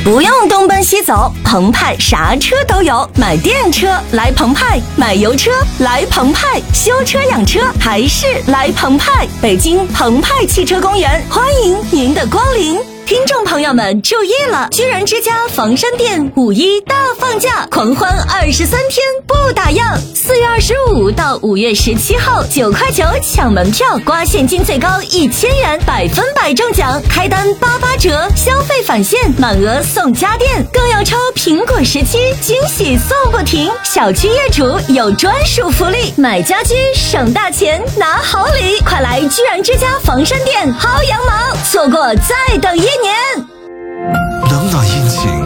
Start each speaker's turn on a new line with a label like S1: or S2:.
S1: 不用东奔西走，澎湃啥车都有。买电车来澎湃，买油车来澎湃，修车养车还是来澎湃。北京澎湃汽车公园欢迎您的光临。听众朋友们注意了，居然之家房山店5·1大放价，狂欢23天不打烊。4月25到5月17号，9块9抢门票，刮现金最高1000元，100%中奖，开单88折，消费返现，满额送家电，更要抽苹果17，惊喜送不停。小区业主有专属福利，买家居省大钱拿好礼，快来居然之家房山店薅羊毛，错过再等1年。
S2: 冷暖阴晴